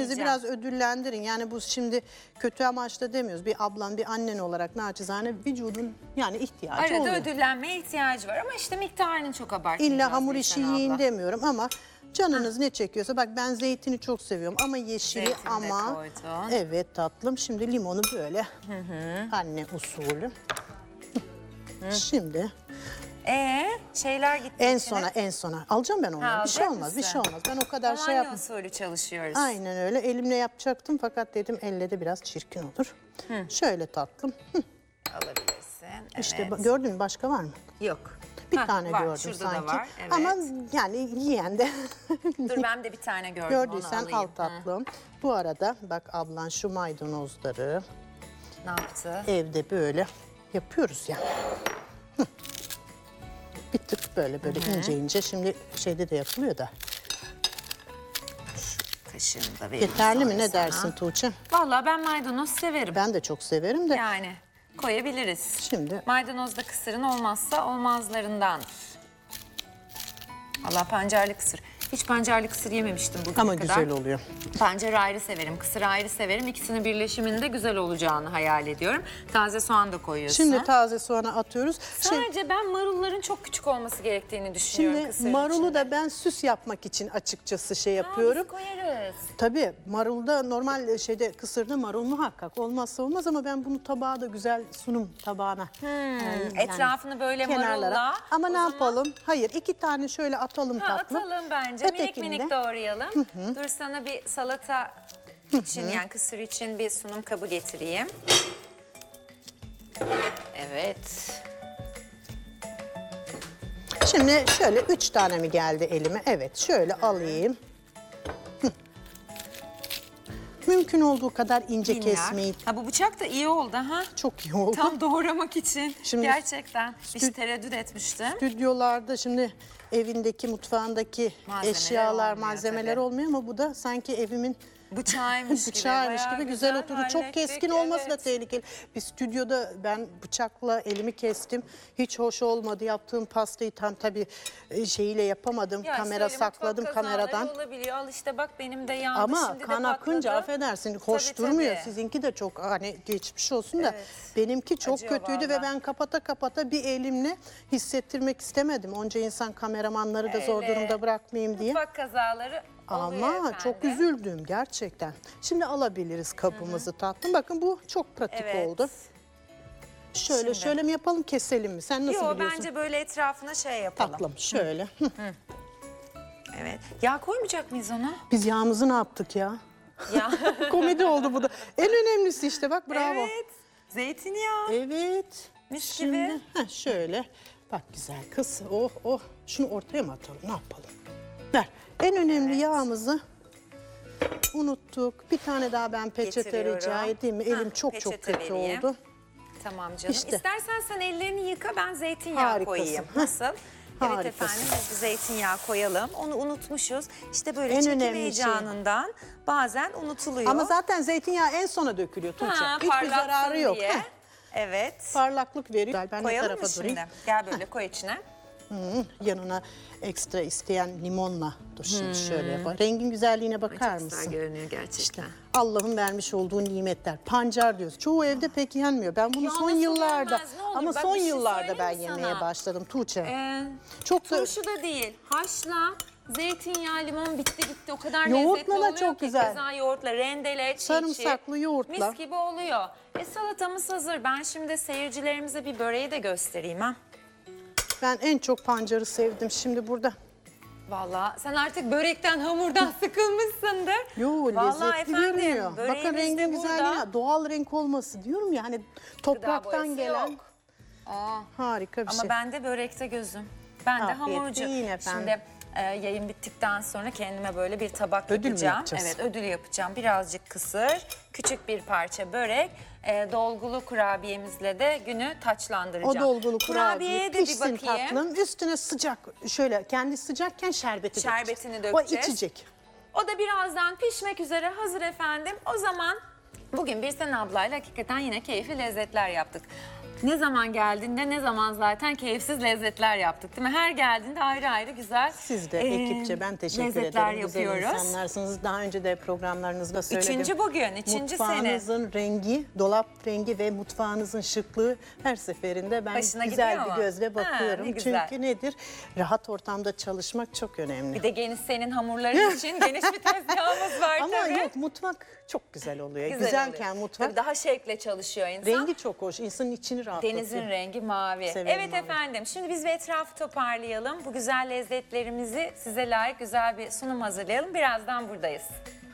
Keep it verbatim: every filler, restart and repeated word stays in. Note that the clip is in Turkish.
kendinizi biraz ödüllendirin. Yani bu şimdi kötü amaçla demiyoruz. Bir ablan, bir annen olarak naçizane vücudun yani ihtiyacı Arada oluyor. ödüllenmeye ihtiyacı var ama işte miktarını çok abartmayacağız. İlla hamur işi Gülşen yiyin abla. demiyorum ama canınız ne çekiyorsa. Bak ben zeytini çok seviyorum ama yeşili Zeytin de ama koydun. evet tatlım. Şimdi limonu böyle hı hı. anne usulü. Şimdi Ee, şeyler gitti en içine. sona en sona alacağım ben onları. Ha, Bir şey alacak olmaz, bir mısın? şey olmaz. Ben o kadar şey Kolanya yapmam. usulü çalışıyoruz. Aynen öyle. Elimle yapacaktım fakat dedim elle de biraz çirkin olur. Şöyle tatlım. Hı. Alabilirsin. Evet. İşte bak, gördün mü başka var mı? Yok. Bir Hah, tane var. gördüm Şurada sanki. da var. Evet. Ama yani yiyen de Dur ben de bir tane gördüm. gördüysen onu al alayım. tatlım. Bu arada bak ablan şu maydanozları Ne yaptı? evde böyle yapıyoruz ya. Hı. Bir tık böyle böyle ince ince. Şimdi şeyde de yapılıyor da. Kaşığını da vereyim Yeterli mi sonra ne sana. dersin Tuğçe? Vallahi ben maydanoz severim. Ben de çok severim de. Yani koyabiliriz. Şimdi Maydanoz da kısırın olmazsa olmazlarındandır. Allah pancarlı kısır. Hiç pancarlı kısır yememiştim bugüne ama kadar. güzel oluyor. Pancar ayrı severim, kısır ayrı severim. İkisinin birleşiminde güzel olacağını hayal ediyorum. Taze soğan da koyuyorsun. Şimdi taze soğanı atıyoruz. Şimdi, Sadece ben marulların çok küçük olması gerektiğini düşünüyorum şimdi kısırın marulu içinde. da ben süs yapmak için açıkçası şey Ha, yapıyorum. biz koyarız. Tabii marulda normal şeyde kısırda marul muhakkak olmazsa olmaz ama ben bunu tabağa da güzel sunum tabağına. Yani Etrafını böyle kenarlara. marulla. Ama o ne zaman- yapalım? Hayır iki tane şöyle atalım Ha, tatlım. atalım bence. Ötekinde- Minik minik doğrayalım. Dur sana bir salata için yani kısır için bir sunum kabı getireyim. Evet. Şimdi şöyle üç tane mi geldi elime? Evet şöyle alayım. Hı. Mümkün olduğu kadar ince Minnak. kesmeyi Ha, bu bıçak da iyi oldu ha. çok iyi oldu. Tam doğramak için. Şimdi Gerçekten. Hiç stü- tereddüt etmiştim. Stüdyolarda şimdi evindeki mutfağındaki Malzemeler eşyalar olmuyor malzemeler tabii. olmuyor ama bu da sanki evimin Bıçağıymış gibi. bıçağıymış bayağı gibi güzel oturdu. Çok hallettik, keskin olması da evet. tehlikeli. Bir stüdyoda ben bıçakla elimi kestim. Hiç hoş olmadı. Yaptığım pastayı tam tabii e, şeyiyle yapamadım. Ya Kamera söyle, sakladım mutfak kazaları kameradan. olabiliyor. Al işte bak benim de yandı. Ama Şimdi de kan akınca patladı. affedersin hoş Tabii, durmuyor. tabii. Sizinki de çok hani geçmiş olsun da Evet. benimki çok Acıyor kötüydü ve vallahi. ben kapata kapata bir elimle hissettirmek istemedim. Onca insan kameramanları da zor Öyle. durumda bırakmayayım diye. Mutfak kazaları oluyor Ama efendim. çok üzüldüm gerçekten. Şimdi alabiliriz kabımızı tatlım. Bakın bu çok pratik Evet. oldu. Şöyle Şimdi. şöyle mi yapalım keselim mi? Sen nasıl Yo biliyorsun? bence böyle etrafına şey yapalım. Tatlım şöyle. Hı. Evet. Yağ koymayacak mıyız ona? Biz yağımızı ne yaptık ya? Ya. Komedi oldu bu da. En önemlisi işte bak bravo. Evet. Zeytinyağı. Evet. Mis Şimdi, gibi. heh, şöyle. Bak güzel kız. Oh oh. Şunu ortaya mı atalım? Ne yapalım? Ver. En önemli Evet. yağımızı unuttuk. Bir tane daha ben peçete Getiriyorum. rica edeyim mi? Elim Hah, çok çok peçete kötü vereyim. oldu. Tamam canım. İşte. İstersen sen ellerini yıka ben zeytinyağı Harikasın. koyayım. Heh. Nasıl? Evet Harikasın. efendim biz bir zeytinyağı koyalım. Onu unutmuşuz. İşte böyle En çekim önemli şey. heyecanından bazen unutuluyor. Ama zaten zeytinyağı en sona dökülüyor Tuğçe. Ha, Hiçbir parlaksın zararı yok. diye. Heh, Evet. parlaklık veriyor. Ben ne Koyalım tarafa mı durayım? şimdi? Gel böyle koy içine. Hı, yanına ekstra isteyen limonla. Dur şimdi şöyle yapalım. Rengin güzelliğine bakar Çok mısın? güzel görünüyor gerçekten. İşte Allah'ın vermiş olduğu nimetler. Pancar diyoruz. Çoğu evde pek yenmiyor. Ben bunu Ya son nasıl yıllarda yenmez? Ne olur, ama bak son bir şey yıllarda ben söyleyeyim mi yemeye sana? başladım Tuğçe. Ee, Çok da turşu da değil. Haşla, zeytinyağı, limon bitti gitti. O kadar Yoğurtla lezzetli da oluyor çok ki. güzel. Keza yoğurtla, rendele, çiğ çiğ. Sarımsaklı yoğurtla. Mis gibi oluyor. E salatamız hazır. Ben şimdi seyircilerimize bir böreği de göstereyim ha. ben en çok pancarı sevdim. Şimdi burada Vallahi sen artık börekten, hamurdan sıkılmışsındır. yo Vallahi lezzetli efendim, görünüyor. Bakın böreğimiz de rengin burada. güzelliğine doğal renk olması diyorum ya hani topraktan boyası gelen yok. Aa. harika bir Ama şey. ben de börekte gözüm. Ben de Afiyet hamurcu. yiyin efendim. Şimdi e, yayın bittikten sonra kendime böyle bir tabak Ödül mü yapacağım. yapacağız? Evet, ödül yapacağım. Birazcık kısır, küçük bir parça börek, e, dolgulu kurabiyemizle de günü taçlandıracağım. O dolgulu Kurabiyeye kurabiye de bir pişsin bakayım. tatlım. Üstüne sıcak şöyle kendi sıcakken şerbeti Şerbetini dökeceğiz. dökeceğiz. O içecek. O da birazdan pişmek üzere hazır efendim. O zaman bugün Birsen ablayla hakikaten yine keyifli lezzetler yaptık. ne zaman geldiğinde ne zaman zaten keyifsiz lezzetler yaptık değil mi? Her geldiğinde ayrı ayrı güzel Siz de e, ekipçe ben teşekkür lezzetler ederim. Güzel yapıyoruz. insanlarsınız. Daha önce de programlarınızda söyledim. Üçüncü bugün, üçüncü sene. Mutfağınızın rengi, dolap rengi ve mutfağınızın şıklığı her seferinde ben Başına güzel gidiyor bir mu? gözle Ha, bakıyorum. ne güzel. Çünkü nedir? Rahat ortamda çalışmak çok önemli. Bir de geniş senin hamurların için geniş bir tezgahımız var Ama tabii. yok, mutfak çok güzel oluyor. Güzel Güzelken oluyor. mutfak Tabii daha şevkle çalışıyor insan. rengi çok hoş. İnsanın içini rahatlatıyor. Denizin rengi mavi. Severim Evet mavi. efendim, şimdi biz bir etrafı toparlayalım. Bu güzel lezzetlerimizi size layık güzel bir sunum hazırlayalım. Birazdan buradayız.